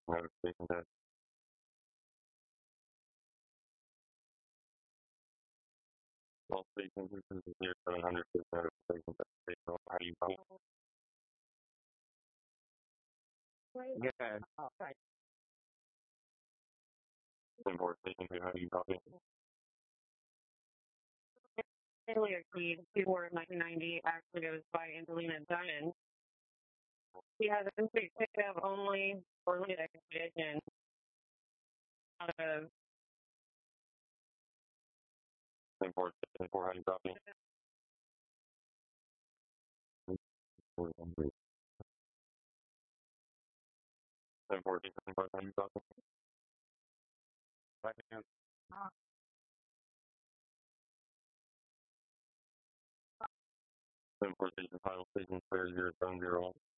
Notification test. All stations, this is 0700 notification test. How do you copy? Good. Import station 2, how do you copy? Italy Exceed 24/1990 actually goes by Angelina Diamond. She has a complete pickup only for limited expedition out of Import station 4, how do you copy? Import station 5, how do you copy? Second. Import station final station clear 070.